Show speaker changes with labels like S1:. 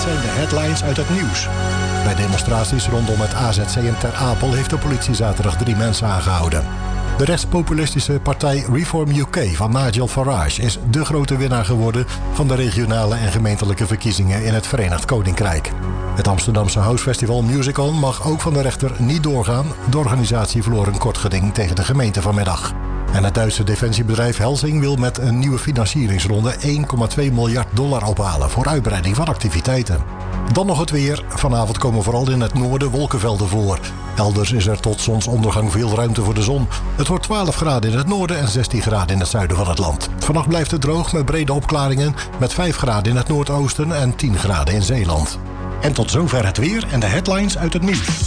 S1: zijn de headlines uit het nieuws. Bij demonstraties rondom het AZC in Ter Apel heeft de politie zaterdag 3 mensen aangehouden. De rechtspopulistische partij Reform UK van Nigel Farage is de grote winnaar geworden van de regionale en gemeentelijke verkiezingen in het Verenigd Koninkrijk. Het Amsterdamse Housefestival Musical mag ook van de rechter niet doorgaan. De organisatie verloor een kort geding tegen de gemeente vanmiddag. En het Duitse defensiebedrijf Helsing wil met een nieuwe financieringsronde $1,2 miljard ophalen voor uitbreiding van activiteiten. Dan nog het weer. Vanavond komen vooral in het noorden wolkenvelden voor. Elders is er tot zonsondergang veel ruimte voor de zon. Het wordt 12 graden in het noorden en 16 graden in het zuiden van het land. Vannacht blijft het droog met brede opklaringen met 5 graden in het noordoosten en 10 graden in Zeeland. En tot zover het weer en de headlines uit het nieuws.